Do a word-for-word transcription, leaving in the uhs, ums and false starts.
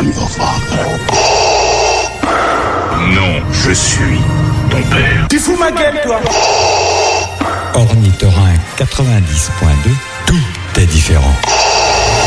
am your father. Non, je suis ton père. Tu fous ma gueule, toi. Ornithorynque quatre-vingt-dix point deux, tout est différent.